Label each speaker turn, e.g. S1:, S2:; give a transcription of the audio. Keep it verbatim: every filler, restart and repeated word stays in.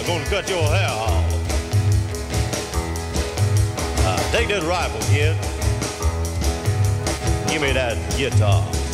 S1: gonna cut your hair off. Uh, take that rifle, kid. Give me that guitar.